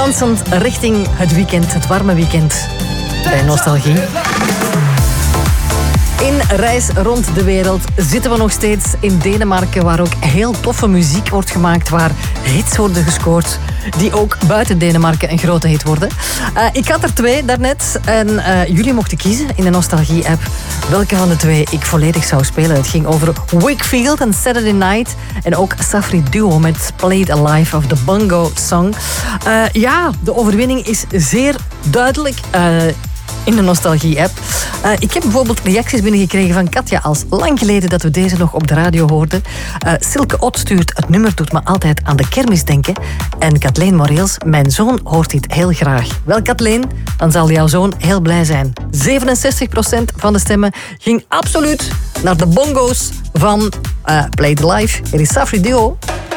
Dansend richting het weekend, het warme weekend bij Nostalgie. In Reis rond de wereld zitten we nog steeds in Denemarken, waar ook heel toffe muziek wordt gemaakt, waar hits worden gescoord die ook buiten Denemarken een grote hit worden. Ik had er 2 daarnet en jullie mochten kiezen in de Nostalgie-app welke van de 2 ik volledig zou spelen. Het ging over Wakefield en Saturday Night en ook Safri Duo met Played Alive of the Bongo Song. Ja, de overwinning is zeer duidelijk in de Nostalgie-app. Ik heb bijvoorbeeld reacties binnengekregen van Katja als lang geleden dat we deze nog op de radio hoorden. Silke Ott stuurt: het nummer doet me altijd aan de kermis denken. En Kathleen Moreels: mijn zoon hoort dit heel graag. Wel Kathleen, dan zal jouw zoon heel blij zijn. 67% van de stemmen ging absoluut naar de bongo's van Play It Live. Er is Safri Duo.